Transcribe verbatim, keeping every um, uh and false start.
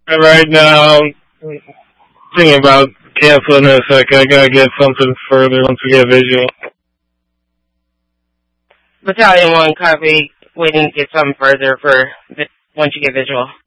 And right now, I'm thinking about canceling this. Like, I gotta get something further once we get visual. Battalion one, copy. Waiting to get something further for vi- once you get visual.